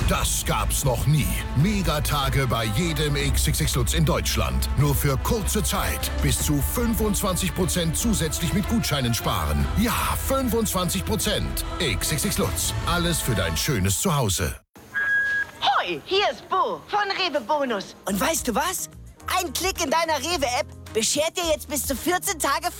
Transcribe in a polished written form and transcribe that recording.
Das gab's noch nie. Megatage bei jedem XXX Lutz in Deutschland. Nur für kurze Zeit. Bis zu 25% zusätzlich mit Gutscheinen sparen. Ja, 25%. XXX Lutz. Alles für dein schönes Zuhause. Hoi, hier ist Bo von Rewe Bonus. Und weißt du was? Ein Klick in deiner Rewe-App beschert dir jetzt bis zu 14 Tage